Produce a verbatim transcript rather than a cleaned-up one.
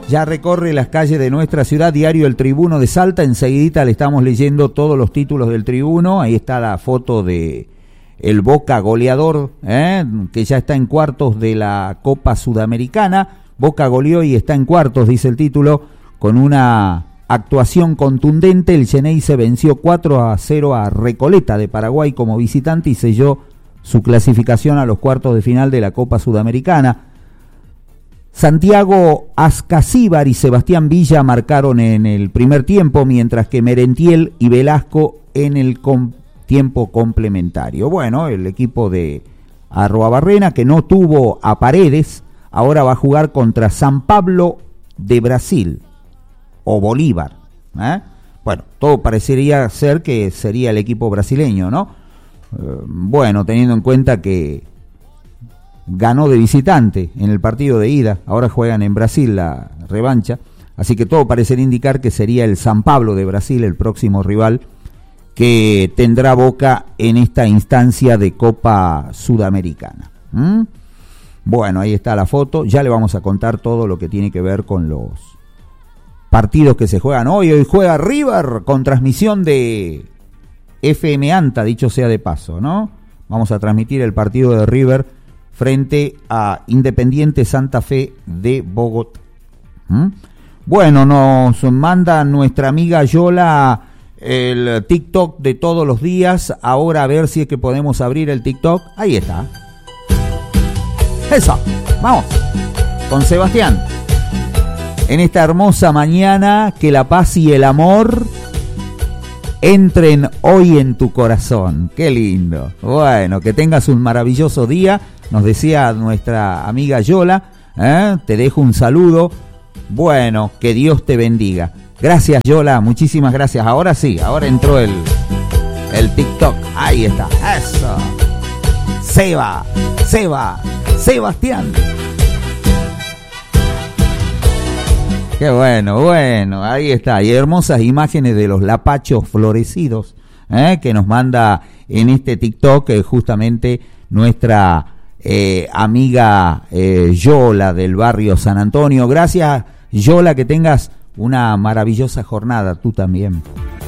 ya recorre las calles de nuestra ciudad, diario El Tribuno de Salta. Enseguidita le estamos leyendo todos los títulos del Tribuno. Ahí está la foto de el Boca goleador, ¿eh? que ya está en cuartos de la Copa Sudamericana. Boca goleó y está en cuartos, dice el título, con una actuación contundente. El Xeneize venció cuatro a cero a Recoleta de Paraguay como visitante y selló su clasificación a los cuartos de final de la Copa Sudamericana. Santiago Ascasíbar y Sebastián Villa marcaron en el primer tiempo, mientras que Merentiel y Velasco en el com- tiempo complementario. Bueno, el equipo de Arruabarrena, que no tuvo a Paredes, ahora va a jugar contra San Pablo de Brasil, o Bolívar. ¿eh? Bueno, todo parecería ser que sería el equipo brasileño, ¿no? Eh, bueno, teniendo en cuenta que ganó de visitante en el partido de ida, ahora juegan en Brasil la revancha, así que todo parecería indicar que sería el San Pablo de Brasil el próximo rival que tendrá Boca en esta instancia de Copa Sudamericana. ¿Mm? Bueno, ahí está la foto, ya le vamos a contar todo lo que tiene que ver con los partidos que se juegan hoy. Hoy juega River con transmisión de F M Anta, dicho sea de paso, ¿no? Vamos a transmitir el partido de River frente a Independiente Santa Fe de Bogotá. ¿Mm? Bueno, nos manda nuestra amiga Yola el TikTok de todos los días. Ahora a ver si es que podemos abrir el TikTok. Ahí está. Eso, vamos, con Sebastián. En esta hermosa mañana, que la paz y el amor entren hoy en tu corazón. Qué lindo. Bueno, que tengas un maravilloso día. Nos decía nuestra amiga Yola, ¿eh? Te dejo un saludo. Bueno, que Dios te bendiga. Gracias, Yola, muchísimas gracias. Ahora sí, ahora entró el, el TikTok. Ahí está, eso. Seba, Seba, Sebastián. Qué bueno, bueno, ahí está. Y hermosas imágenes de los lapachos florecidos, ¿eh? que nos manda en este TikTok eh, justamente nuestra eh, amiga eh, Yola del barrio San Antonio. Gracias, Yola, que tengas una maravillosa jornada, tú también.